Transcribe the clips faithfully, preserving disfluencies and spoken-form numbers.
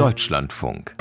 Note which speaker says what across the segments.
Speaker 1: Deutschlandfunk.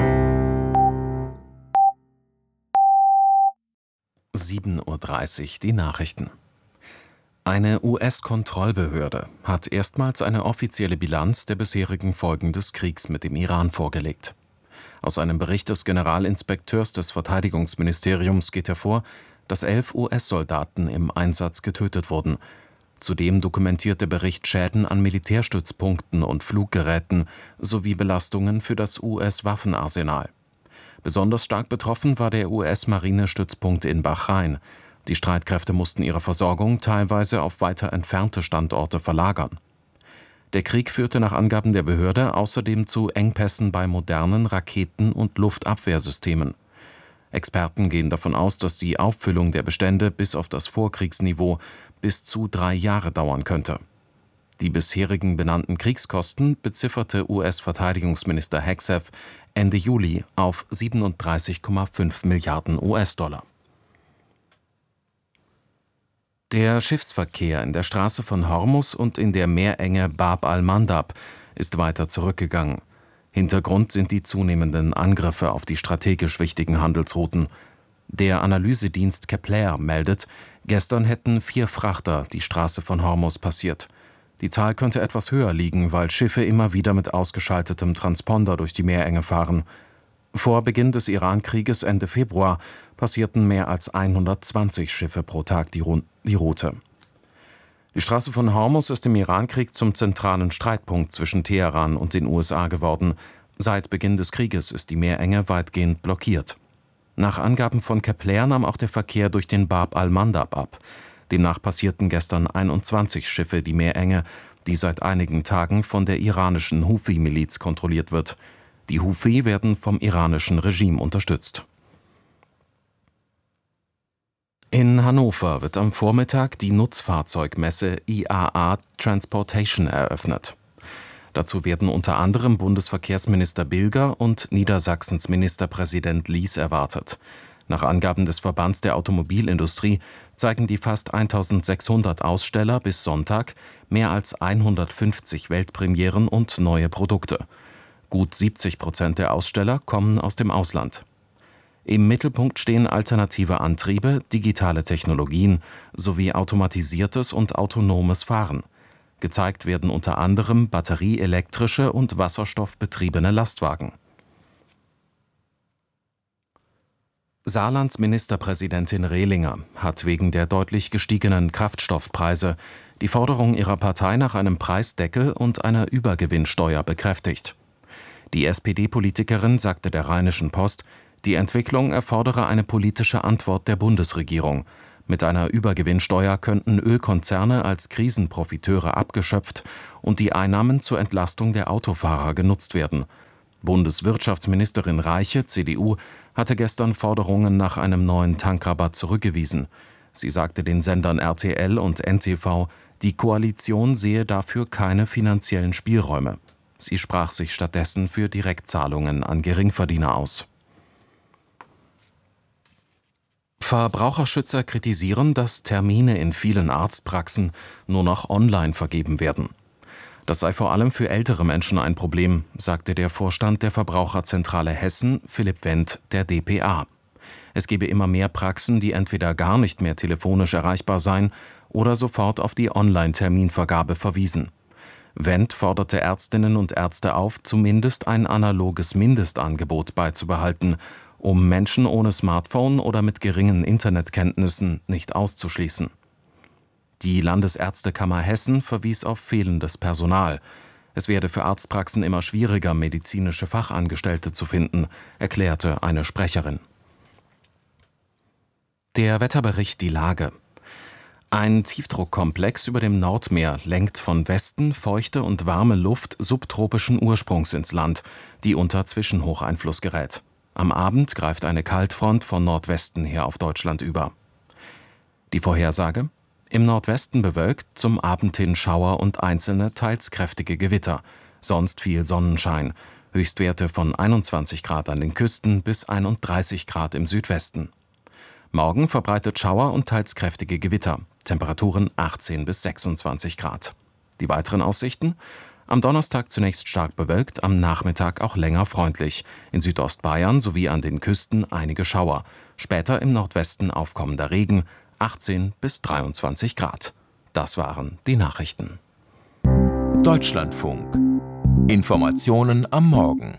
Speaker 1: sieben Uhr dreißig, die Nachrichten. Eine U S-Kontrollbehörde hat erstmals eine offizielle Bilanz der bisherigen Folgen des Kriegs mit dem Iran vorgelegt. Aus einem Bericht des Generalinspekteurs des Verteidigungsministeriums geht hervor, dass elf U S-Soldaten im Einsatz getötet wurden. Zudem dokumentiert der Bericht Schäden an Militärstützpunkten und Fluggeräten sowie Belastungen für das U S-Waffenarsenal. Besonders stark betroffen war der U S-Marinestützpunkt in Bahrain. Die Streitkräfte mussten ihre Versorgung teilweise auf weiter entfernte Standorte verlagern. Der Krieg führte nach Angaben der Behörde außerdem zu Engpässen bei modernen Raketen- und Luftabwehrsystemen. Experten gehen davon aus, dass die Auffüllung der Bestände bis auf das Vorkriegsniveau bis zu drei Jahre dauern könnte. Die bisherigen benannten Kriegskosten bezifferte U S-Verteidigungsminister Hegseth Ende Juli auf siebenunddreißig Komma fünf Milliarden U S-Dollar. Der Schiffsverkehr in der Straße von Hormuz und in der Meerenge Bab al-Mandab ist weiter zurückgegangen. Hintergrund sind die zunehmenden Angriffe auf die strategisch wichtigen Handelsrouten. Der Analysedienst Kepler meldet, gestern hätten vier Frachter die Straße von Hormuz passiert. Die Zahl könnte etwas höher liegen, weil Schiffe immer wieder mit ausgeschaltetem Transponder durch die Meerenge fahren. Vor Beginn des Iran-Krieges Ende Februar passierten mehr als hundertzwanzig Schiffe pro Tag die, Ru- die Route. Die Straße von Hormuz ist im Iran-Krieg zum zentralen Streitpunkt zwischen Teheran und den U S A geworden. Seit Beginn des Krieges ist die Meerenge weitgehend blockiert. Nach Angaben von Kepler nahm auch der Verkehr durch den Bab al-Mandab ab. Demnach passierten gestern einundzwanzig Schiffe die Meerenge, die seit einigen Tagen von der iranischen Houthi-Miliz kontrolliert wird. Die Houthi werden vom iranischen Regime unterstützt. In Hannover wird am Vormittag die Nutzfahrzeugmesse I A A Transportation eröffnet. Dazu werden unter anderem Bundesverkehrsminister Bilger und Niedersachsens Ministerpräsident Lies erwartet. Nach Angaben des Verbands der Automobilindustrie zeigen die fast eintausendsechshundert Aussteller bis Sonntag mehr als hundertfünfzig Weltpremieren und neue Produkte. Gut siebzig Prozent der Aussteller kommen aus dem Ausland. Im Mittelpunkt stehen alternative Antriebe, digitale Technologien sowie automatisiertes und autonomes Fahren. Gezeigt werden unter anderem batterieelektrische und wasserstoffbetriebene Lastwagen. Saarlands Ministerpräsidentin Rehlinger hat wegen der deutlich gestiegenen Kraftstoffpreise die Forderung ihrer Partei nach einem Preisdeckel und einer Übergewinnsteuer bekräftigt. Die S P D-Politikerin sagte der Rheinischen Post, die Entwicklung erfordere eine politische Antwort der Bundesregierung. Mit einer Übergewinnsteuer könnten Ölkonzerne als Krisenprofiteure abgeschöpft und die Einnahmen zur Entlastung der Autofahrer genutzt werden. Bundeswirtschaftsministerin Reiche, C D U, hatte gestern Forderungen nach einem neuen Tankrabatt zurückgewiesen. Sie sagte den Sendern R T L und N T V, die Koalition sehe dafür keine finanziellen Spielräume. Sie sprach sich stattdessen für Direktzahlungen an Geringverdiener aus. Verbraucherschützer kritisieren, dass Termine in vielen Arztpraxen nur noch online vergeben werden. Das sei vor allem für ältere Menschen ein Problem, sagte der Vorstand der Verbraucherzentrale Hessen, Philipp Wendt, der D P A. Es gebe immer mehr Praxen, die entweder gar nicht mehr telefonisch erreichbar seien oder sofort auf die Online-Terminvergabe verwiesen. Wendt forderte Ärztinnen und Ärzte auf, zumindest ein analoges Mindestangebot beizubehalten, um Menschen ohne Smartphone oder mit geringen Internetkenntnissen nicht auszuschließen. Die Landesärztekammer Hessen verwies auf fehlendes Personal. Es werde für Arztpraxen immer schwieriger, medizinische Fachangestellte zu finden, erklärte eine Sprecherin. Der Wetterbericht die Lage. Ein Tiefdruckkomplex über dem Nordmeer lenkt von Westen feuchte und warme Luft subtropischen Ursprungs ins Land, die unter Zwischenhocheinfluss gerät. Am Abend greift eine Kaltfront von Nordwesten her auf Deutschland über. Die Vorhersage? Im Nordwesten bewölkt, zum Abend hin Schauer und einzelne, teils kräftige Gewitter. Sonst viel Sonnenschein. Höchstwerte von einundzwanzig Grad an den Küsten bis einunddreißig Grad im Südwesten. Morgen verbreitet Schauer und teils kräftige Gewitter. Temperaturen achtzehn bis sechsundzwanzig Grad. Die weiteren Aussichten? Am Donnerstag zunächst stark bewölkt, am Nachmittag auch länger freundlich. In Südostbayern sowie an den Küsten einige Schauer. Später im Nordwesten aufkommender Regen, achtzehn bis dreiundzwanzig Grad. Das waren die Nachrichten.
Speaker 2: Deutschlandfunk. Informationen am Morgen.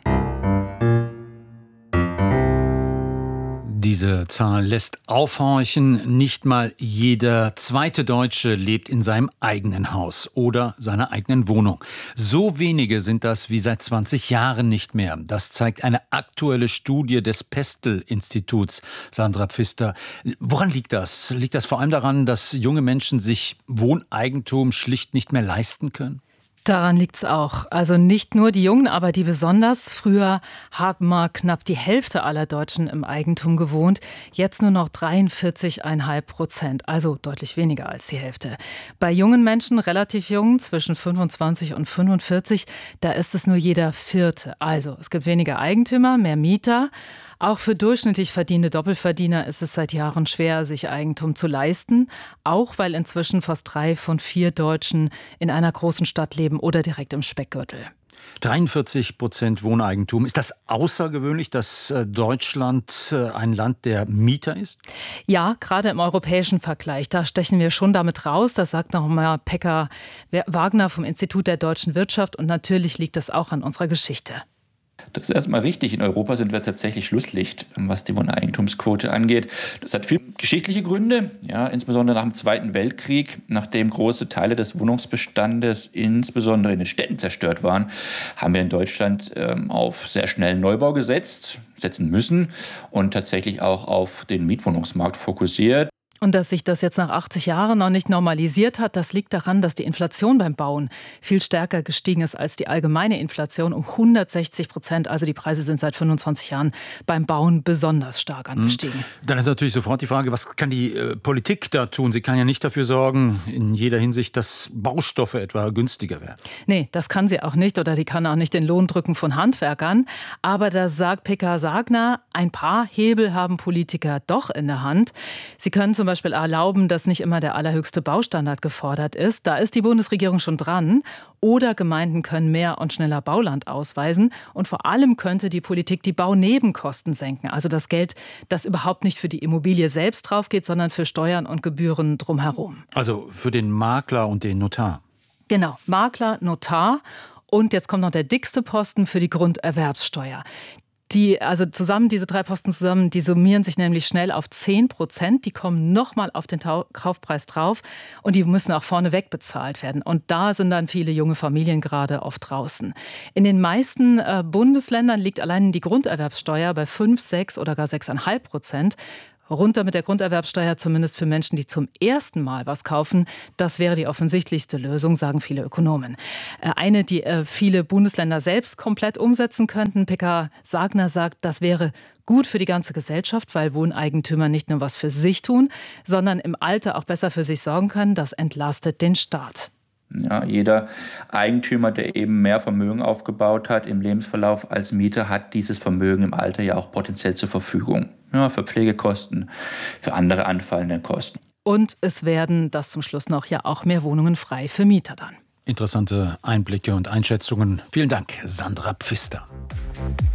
Speaker 3: Diese Zahl lässt aufhorchen. Nicht mal jeder zweite Deutsche lebt in seinem eigenen Haus oder seiner eigenen Wohnung. So wenige sind das wie seit zwanzig Jahren nicht mehr. Das zeigt eine aktuelle Studie des Pestel-Instituts. Sandra Pfister, woran liegt das? Liegt das vor allem daran, dass junge Menschen sich Wohneigentum schlicht nicht mehr leisten können?
Speaker 4: Daran liegt's auch. Also nicht nur die Jungen, aber die besonders. Früher haben mal knapp die Hälfte aller Deutschen im Eigentum gewohnt. Jetzt nur noch dreiundvierzig Komma fünf Prozent, also deutlich weniger als die Hälfte. Bei jungen Menschen, relativ jung, zwischen fünfundzwanzig und fünfundvierzig, da ist es nur jeder Vierte. Also es gibt weniger Eigentümer, mehr Mieter. Auch für durchschnittlich verdienende Doppelverdiener ist es seit Jahren schwer, sich Eigentum zu leisten. Auch weil inzwischen fast drei von vier Deutschen in einer großen Stadt leben oder direkt im Speckgürtel.
Speaker 3: dreiundvierzig Prozent Wohneigentum. Ist das außergewöhnlich, dass Deutschland ein Land der Mieter ist?
Speaker 4: Ja, gerade im europäischen Vergleich. Da stechen wir schon damit raus. Das sagt noch mal Pekka Wagner vom Institut der deutschen Wirtschaft. Und natürlich liegt das auch an unserer Geschichte.
Speaker 5: Das ist erstmal richtig. In Europa sind wir tatsächlich Schlusslicht, was die Wohneigentumsquote angeht. Das hat viele geschichtliche Gründe, ja, insbesondere nach dem Zweiten Weltkrieg, nachdem große Teile des Wohnungsbestandes, insbesondere in den Städten, zerstört waren, haben wir in Deutschland ähm, auf sehr schnellen Neubau gesetzt, setzen müssen und tatsächlich auch auf den Mietwohnungsmarkt fokussiert.
Speaker 4: Und dass sich das jetzt nach achtzig Jahren noch nicht normalisiert hat, das liegt daran, dass die Inflation beim Bauen viel stärker gestiegen ist als die allgemeine Inflation um hundertsechzig Prozent. Also die Preise sind seit fünfundzwanzig Jahren beim Bauen besonders stark angestiegen.
Speaker 3: Dann ist natürlich sofort die Frage, was kann die äh, Politik da tun? Sie kann ja nicht dafür sorgen, in jeder Hinsicht, dass Baustoffe etwa günstiger werden.
Speaker 4: Nee, das kann sie auch nicht oder die kann auch nicht den Lohn drücken von Handwerkern. Aber da sagt Pekka Wagner, ein paar Hebel haben Politiker doch in der Hand. Sie können zum Zum Beispiel erlauben, dass nicht immer der allerhöchste Baustandard gefordert ist. Da ist die Bundesregierung schon dran. Oder Gemeinden können mehr und schneller Bauland ausweisen. Und vor allem könnte die Politik die Baunebenkosten senken. Also das Geld, das überhaupt nicht für die Immobilie selbst drauf geht, sondern für Steuern und Gebühren drumherum.
Speaker 3: Also für den Makler und den Notar.
Speaker 4: Genau, Makler, Notar. Und jetzt kommt noch der dickste Posten für die Grunderwerbssteuer. Die, also zusammen, diese drei Posten zusammen, die summieren sich nämlich schnell auf zehn Prozent. Die kommen nochmal auf den Tau- Kaufpreis drauf und die müssen auch vorneweg bezahlt werden. Und da sind dann viele junge Familien gerade oft draußen. In den meisten äh, Bundesländern liegt allein die Grunderwerbssteuer bei fünf, sechs oder gar sechs Komma fünf Prozent. Runter mit der Grunderwerbssteuer, zumindest für Menschen, die zum ersten Mal was kaufen. Das wäre die offensichtlichste Lösung, sagen viele Ökonomen. Eine, die viele Bundesländer selbst komplett umsetzen könnten. Pekka Wagner sagt, das wäre gut für die ganze Gesellschaft, weil Wohneigentümer nicht nur was für sich tun, sondern im Alter auch besser für sich sorgen können. Das entlastet den Staat.
Speaker 5: Ja, jeder Eigentümer, der eben mehr Vermögen aufgebaut hat im Lebensverlauf als Mieter, hat dieses Vermögen im Alter ja auch potenziell zur Verfügung. Ja, für Pflegekosten, für andere anfallende Kosten.
Speaker 4: Und es werden, das zum Schluss noch, ja auch mehr Wohnungen frei für Mieter dann.
Speaker 3: Interessante Einblicke und Einschätzungen. Vielen Dank, Sandra Pfister.